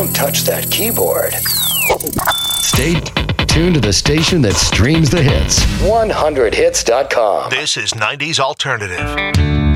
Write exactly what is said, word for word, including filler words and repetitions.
Don't touch that keyboard. Stay tuned to the station that streams the hits. one hundred hits dot com. This is nineties Alternative.